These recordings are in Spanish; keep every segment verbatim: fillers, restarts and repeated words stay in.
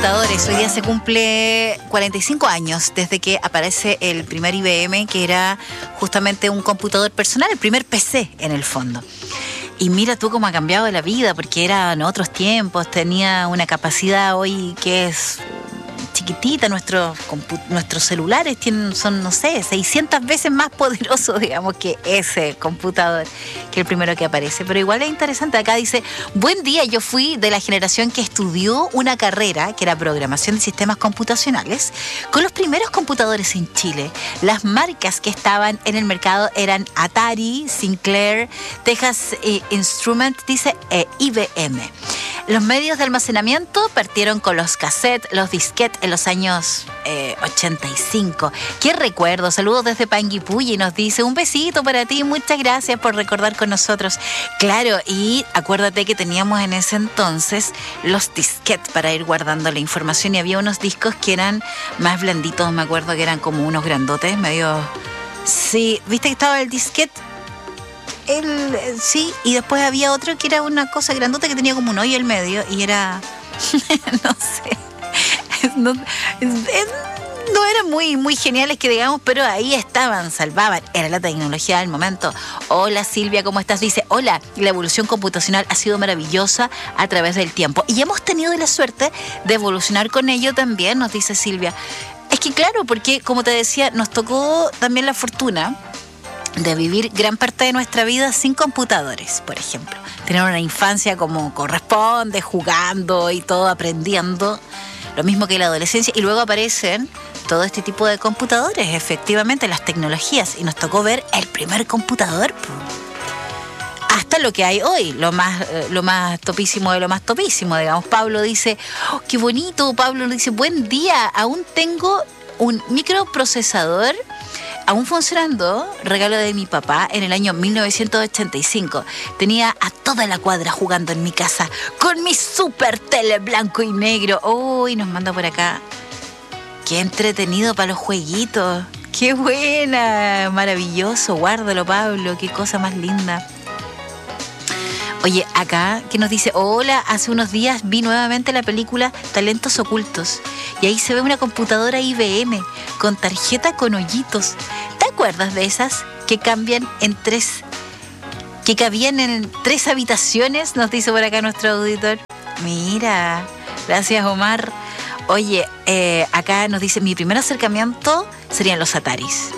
computadores. Hoy día se cumple cuarenta y cinco años desde que aparece el primer I B M, que era justamente un computador personal, el primer P C en el fondo. Y mira tú cómo ha cambiado la vida, porque eran otros tiempos, tenía una capacidad hoy que es chiquitita. Nuestros, nuestros celulares tienen, son, no sé, seiscientas veces más poderosos, digamos, que ese computador, que el primero que aparece. Pero igual es interesante. Acá dice: buen día, yo fui de la generación que estudió una carrera que era programación de sistemas computacionales con los primeros computadores en Chile. Las marcas que estaban en el mercado eran Atari, Sinclair, Texas eh, Instrument, dice eh, I B M. Los medios de almacenamiento partieron con los cassettes, los disquetes en los años eh, ochenta y cinco. ¡Qué recuerdo! Saludos desde Panguipulli, nos dice: un besito para ti, muchas gracias por recordar con nosotros. Claro, y acuérdate que teníamos en ese entonces los disquetes para ir guardando la información, y había unos discos que eran más blanditos, me acuerdo que eran como unos grandotes, medio... Sí, ¿viste que estaba el disquete? El, sí, y después había otro que era una cosa grandota que tenía como un hoyo en medio y era, no sé, no, no eran muy, muy geniales que digamos, pero ahí estaban, salvaban, era la tecnología del momento. Hola Silvia, ¿cómo estás? Dice: hola, la evolución computacional ha sido maravillosa a través del tiempo y hemos tenido la suerte de evolucionar con ello también, nos dice Silvia. Es que claro, porque como te decía, nos tocó también la fortuna de vivir gran parte de nuestra vida sin computadores, por ejemplo. Tener una infancia como corresponde, jugando y todo, aprendiendo, lo mismo que la adolescencia, y luego aparecen todo este tipo de computadores, efectivamente, las tecnologías, y nos tocó ver el primer computador, hasta lo que hay hoy, lo más, lo más topísimo de lo más topísimo, digamos. Pablo dice: oh, qué bonito. Pablo dice: buen día, aún tengo un microprocesador aún funcionando, regalo de mi papá en el año mil novecientos ochenta y cinco. Tenía a toda la cuadra jugando en mi casa con mi super tele blanco y negro. Uy, nos manda por acá: qué entretenido para los jueguitos. Qué buena, maravilloso. Guárdalo, Pablo, qué cosa más linda. Oye, acá que nos dice: hola, hace unos días vi nuevamente la película Talentos Ocultos y ahí se ve una computadora I B M con tarjeta con hoyitos. ¿Te acuerdas de esas que cambian en tres, que cabían en tres habitaciones? Nos dice por acá nuestro auditor. Mira, gracias Omar. Oye, eh, acá nos dice: mi primer acercamiento serían los Ataris,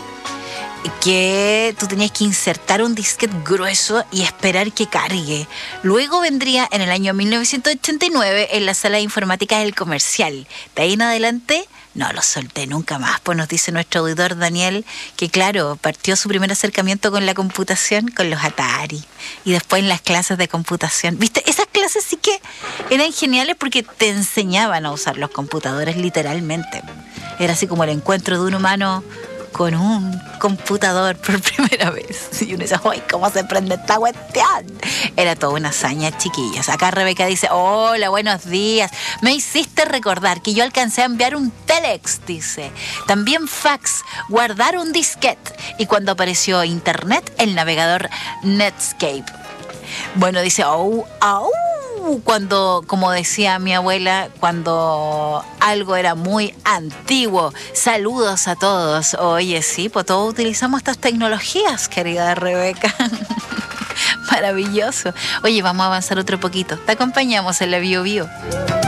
que tú tenías que insertar un disquete grueso y esperar que cargue. Luego vendría en el año mil novecientos ochenta y nueve en la sala de informática del Comercial. De ahí en adelante no lo solté nunca más. Pues nos dice nuestro auditor Daniel que claro, partió su primer acercamiento con la computación con los Atari y después en las clases de computación. ¿Viste? Esas clases sí que eran geniales porque te enseñaban a usar los computadores literalmente. Era así como el encuentro de un humano con un computador por primera vez. Y uno dice: ¡ay, cómo se prende esta cuestión! Era toda una hazaña, chiquillas. Acá Rebeca dice: hola, buenos días. Me hiciste recordar que yo alcancé a enviar un telex, dice. También fax, guardar un disquete. Y cuando apareció internet, el navegador Netscape. Bueno, dice: ¡oh, oh! Cuando, como decía mi abuela, cuando algo era muy antiguo. Saludos a todos. Oye, sí, pues todos utilizamos estas tecnologías, querida Rebeca. Maravilloso. Oye, vamos a avanzar otro poquito. Te acompañamos en la Bio Bio.